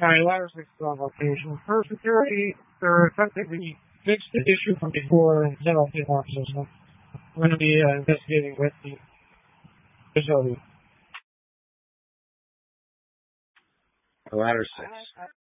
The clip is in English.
Alright, ladder 6 location. For security, they're effectively fixed the issue from before and set off the alarm system. We're going to be investigating with the facility. Ladder 6.